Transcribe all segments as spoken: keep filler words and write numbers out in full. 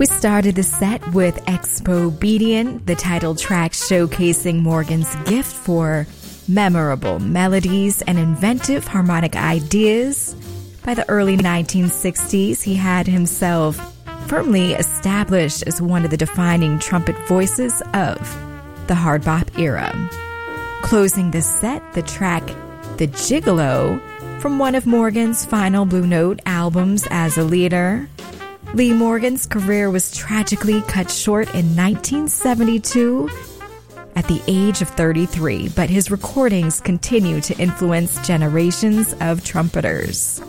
We started the set with Expobedient, the title track showcasing Morgan's gift for memorable melodies and inventive harmonic ideas. By the early nineteen sixties, he had himself firmly established as one of the defining trumpet voices of the hard bop era. Closing the set, the track The Gigolo from one of Morgan's final Blue Note albums as a leader. Lee Morgan's career was tragically cut short in nineteen seventy-two at the age of thirty-three, but his recordings continue to influence generations of trumpeters.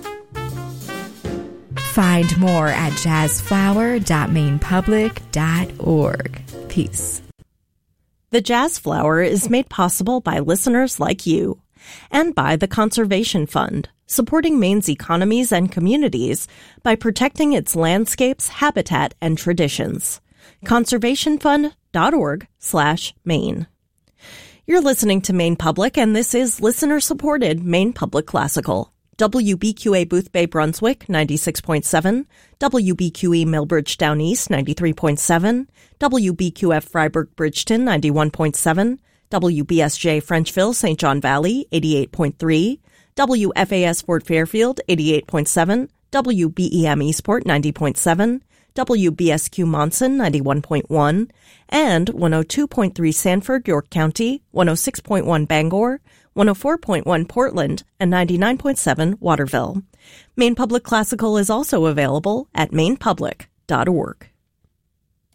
Find more at jazz flower dot maine public dot org. Peace. The Jazz Flower is made possible by listeners like you and by the Conservation Fund, supporting Maine's economies and communities by protecting its landscapes, habitat, and traditions. conservationfund.org slash Maine. You're listening to Maine Public, and this is listener-supported Maine Public Classical. W B Q A Booth Bay Brunswick, ninety-six point seven, W B Q E Millbridge Down East, ninety-three point seven, W B Q F Freiburg Bridgeton, ninety-one point seven, W B S J Frenchville Saint John Valley, eighty-eight point three, W F A S Fort Fairfield, eighty-eight point seven, W B E M Eastport, ninety point seven, W B S Q Monson, ninety-one point one, and one oh two point three Sanford, York County, one oh six point one Bangor, one oh four point one Portland, and ninety-nine point seven Waterville. Maine Public Classical is also available at maine public dot org.